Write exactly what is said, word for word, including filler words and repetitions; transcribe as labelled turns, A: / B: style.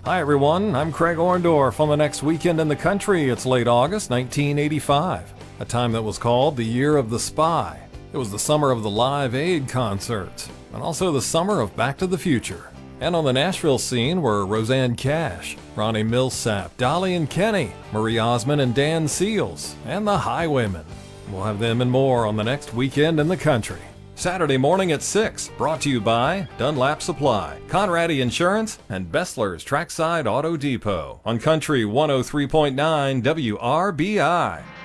A: Hi everyone, I'm Craig Orndorff. On the next weekend in the country, it's late August nineteen eighty-five, a time that was called the Year of the Spy. It was the summer of the Live Aid concerts, and also the summer of Back to the Future. And on the Nashville scene were Roseanne Cash, Ronnie Milsap, Dolly and Kenny, Marie Osmond and Dan Seals, and the Highwaymen. We'll have them and more on the next weekend in the country. Saturday morning at six, brought to you by Dunlap Supply, Conradi Insurance, and Bessler's Trackside Auto Depot on Country one oh three point nine W R B I.